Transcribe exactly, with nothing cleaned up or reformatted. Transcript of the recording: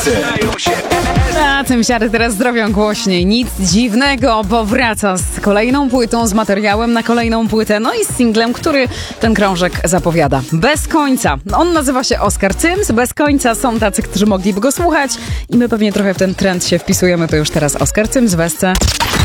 Na tym siary teraz zrobią głośniej. Nic dziwnego, bo wraca z kolejną płytą, z materiałem na kolejną płytę, no i z singlem, który ten krążek zapowiada. Bez końca. On nazywa się Oskar Cyms. Bez końca są tacy, którzy mogliby go słuchać i my pewnie trochę w ten trend się wpisujemy. To już teraz Oskar Cyms w Esce.